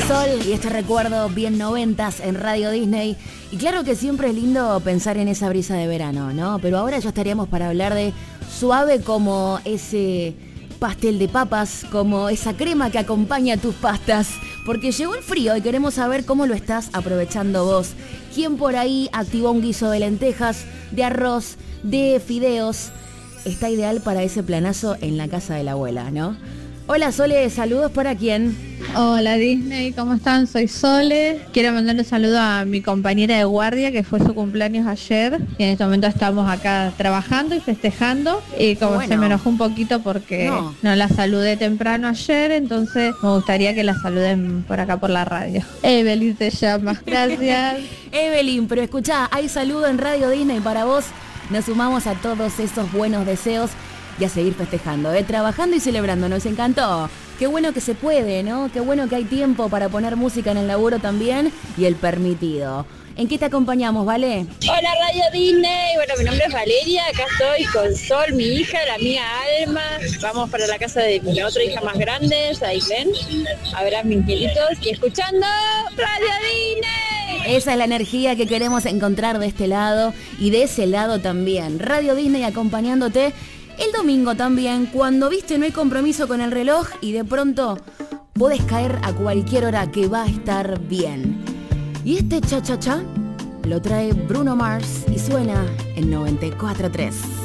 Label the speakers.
Speaker 1: Sol y este recuerdo bien noventas en Radio Disney. Y claro que siempre es lindo pensar en esa brisa de verano, ¿no? Pero ahora ya estaríamos para hablar de suave como ese pastel de papas, como esa crema que acompaña tus pastas. Porque llegó el frío y queremos saber cómo lo estás aprovechando vos. ¿Quién por ahí activó un guiso de lentejas, de arroz, de fideos? Está ideal para ese planazo en la casa de la abuela, ¿no? Hola Sole, saludos para quién.
Speaker 2: Hola Disney, ¿cómo están? Soy Sole. Quiero mandarle un saludo a mi compañera de guardia que fue su cumpleaños ayer y en este momento estamos acá trabajando y festejando y como se me enojó un poquito porque no la saludé temprano ayer, entonces me gustaría que la saluden por acá por la radio. Evelyn se llama. Gracias.
Speaker 1: Evelyn, pero escuchá, hay saludo en Radio Disney para vos. Nos sumamos a todos esos buenos deseos y a seguir festejando, trabajando y celebrando. Nos encantó. Qué bueno que se puede, ¿no? Qué bueno que hay tiempo para poner música en el laburo también y el permitido. ¿En qué te acompañamos, Vale?
Speaker 3: Hola Radio Disney, bueno, mi nombre es Valeria, acá estoy con Sol, mi hija, la mía Alma. Vamos para la casa de mi otra hija más grande, Sailen, a ver a mis angelitos y escuchando Radio Disney.
Speaker 1: Esa es la energía que queremos encontrar de este lado y de ese lado también. Radio Disney acompañándote el domingo también, cuando viste no hay compromiso con el reloj y de pronto podés caer a cualquier hora que va a estar bien. Y este cha-cha-cha lo trae Bruno Mars y suena en 94.3.